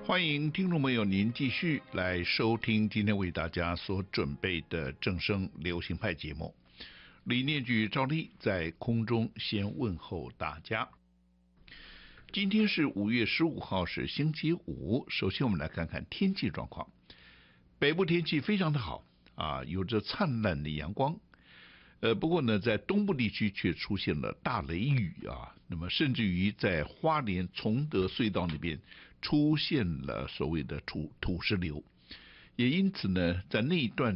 欢迎听众朋友您继续来收听今天为大家所准备的正声流行派节目。李念举赵立在空中先问候大家。今天是5月15号，是星期五。首先我们来看看天气状况。北部天气非常的好啊，有着灿烂的阳光。不过呢，在东部地区却出现了大雷雨啊，那么甚至于在花莲崇德隧道那边出现了所谓的土石流，也因此呢，在那一段